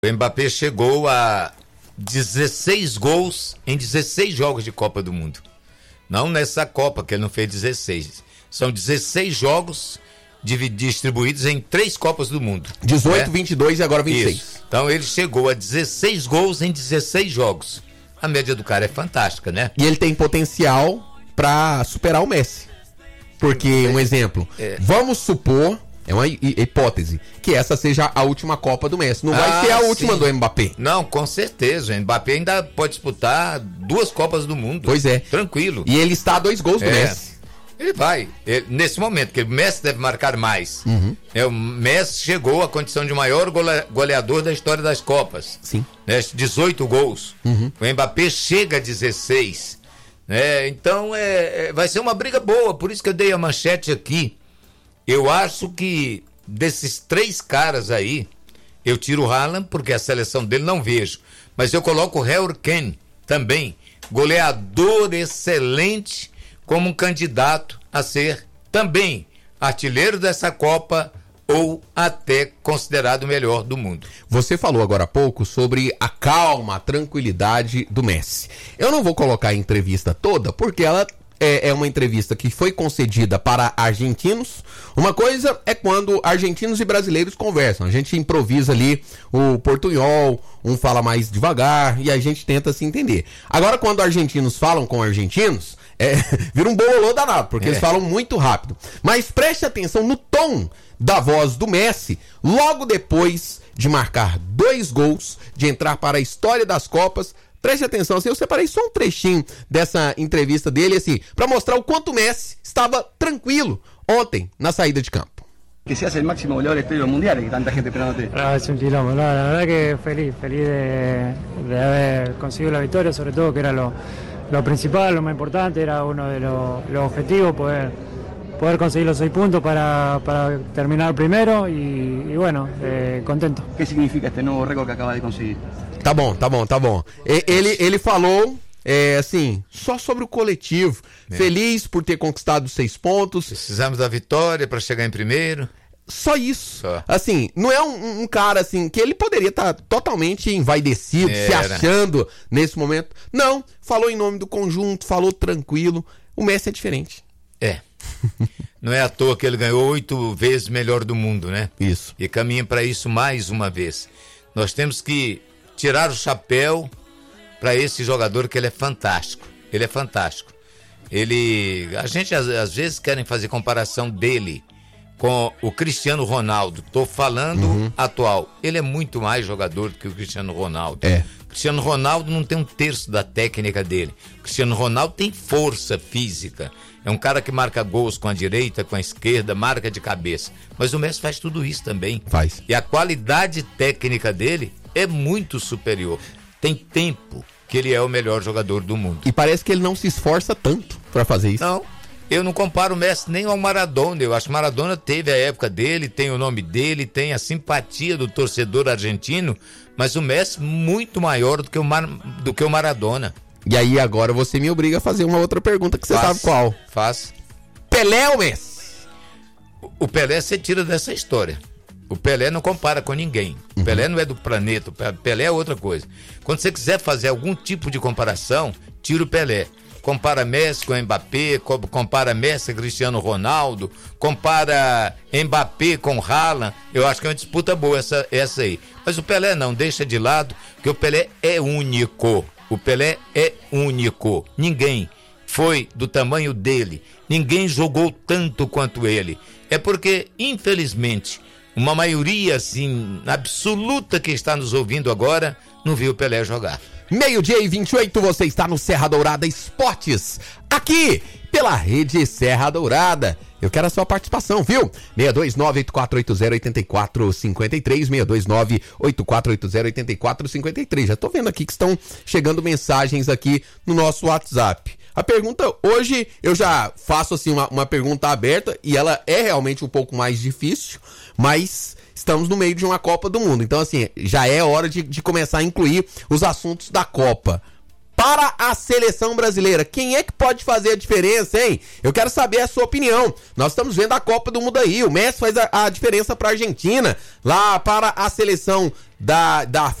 O Mbappé chegou a 16 gols em 16 jogos de Copa do Mundo. Não nessa Copa, que ele não fez 16. São 16 jogos distribuídos em 3 Copas do Mundo. 18, 22 e agora 26. Isso. Então ele chegou a 16 gols em 16 jogos. A média do cara é fantástica, né? E ele tem potencial para superar o Messi. Porque, um exemplo, vamos supor, é uma hipótese, que essa seja a última Copa do Messi. Não vai ser a última do Mbappé. Não, com certeza. O Mbappé ainda pode disputar 2 Copas do Mundo. Pois é. Tranquilo. E ele está a 2 gols do Messi. Ele vai. Nesse momento, porque o Messi deve marcar mais. O Messi chegou à condição de maior goleador da história das Copas. Sim. 18 gols. O Mbappé chega a 16. Então, vai ser uma briga boa. Por isso que eu dei a manchete aqui. Eu acho que desses 3 caras aí, eu tiro o Haaland, porque a seleção dele não vejo. Mas eu coloco o Harry Kane também. Goleador excelente, como um candidato a ser também artilheiro dessa Copa ou até considerado o melhor do mundo. Você falou agora há pouco sobre a calma, a tranquilidade do Messi. Eu não vou colocar a entrevista toda, porque ela é uma entrevista que foi concedida para argentinos. Uma coisa é quando argentinos e brasileiros conversam. A gente improvisa ali o portunhol, um fala mais devagar e a gente tenta se entender. Agora, quando argentinos falam com argentinos, vira um bololô danado, porque eles falam muito rápido. Mas preste atenção no tom da voz do Messi, logo depois de marcar 2 gols, de entrar para a história das Copas. Preste atenção, assim, eu separei só um trechinho dessa entrevista dele, assim, para mostrar o quanto o Messi estava tranquilo ontem na saída de campo. Que seas el máximo goleador de la historia del mundial y tanta gente esperándote. Es un quilombo, la verdad que feliz de haber conseguido la victoria, sobre todo que era lo principal, lo más importante, era uno de los objetivos, poder conseguir los 6 puntos para terminar primero y bueno, contento. ¿Qué significa este nuevo récord que acaba de conseguir? Tá bom. Ele falou, assim, só sobre o coletivo. Feliz por ter conquistado 6 pontos. Precisamos da vitória para chegar em primeiro. Só isso. Assim, não é um cara assim que ele poderia estar totalmente envaidecido, se achando nesse momento. Não, falou em nome do conjunto, falou tranquilo. O Messi é diferente. Não é à toa que ele ganhou 8 vezes melhor do mundo, né? Isso. E caminha para isso mais uma vez. Nós temos que tirar o chapéu para esse jogador, que ele é fantástico. Ele é fantástico. A gente às vezes querem fazer comparação dele com o Cristiano Ronaldo. Tô falando atual. Ele é muito mais jogador do que o Cristiano Ronaldo. O Cristiano Ronaldo não tem 1/3 da técnica dele. O Cristiano Ronaldo tem força física. É um cara que marca gols com a direita, com a esquerda, marca de cabeça. Mas o Messi faz tudo isso também. Faz. E a qualidade técnica dele é muito superior. Tem tempo que ele é o melhor jogador do mundo. E parece que ele não se esforça tanto para fazer isso. Não, eu não comparo o Messi nem ao Maradona. Eu acho que o Maradona teve a época dele, tem o nome dele, tem a simpatia do torcedor argentino, mas o Messi muito maior do que o Maradona. E aí agora você me obriga a fazer uma outra pergunta que você sabe qual. Faz. Pelé ou Messi? O Pelé você tira dessa história. O Pelé não compara com ninguém. O Pelé não é do planeta, o Pelé é outra coisa. Quando você quiser fazer algum tipo de comparação, tira o Pelé. Compara Messi com Mbappé, compara Messi com Cristiano Ronaldo, compara Mbappé com Haaland. Eu acho que é uma disputa boa essa aí. Mas o Pelé não, deixa de lado, porque o Pelé é único. O Pelé é único. Ninguém foi do tamanho dele. Ninguém jogou tanto quanto ele. É porque, infelizmente, uma maioria, assim, absoluta que está nos ouvindo agora, não viu o Pelé jogar. 12:28, você está no Serra Dourada Esportes, aqui pela Rede Serra Dourada. Eu quero a sua participação, viu? 629-8480-8453, 629-8480-8453. Já tô vendo aqui que estão chegando mensagens aqui no nosso WhatsApp. A pergunta, hoje eu já faço assim uma pergunta aberta e ela é realmente um pouco mais difícil, mas estamos no meio de uma Copa do Mundo. Então assim, já é hora de começar a incluir os assuntos da Copa. para a seleção brasileira. Quem é que pode fazer a diferença, hein? Eu quero saber a sua opinião. Nós estamos vendo a Copa do Mundo aí. O Messi faz a diferença para a Argentina, lá para a seleção da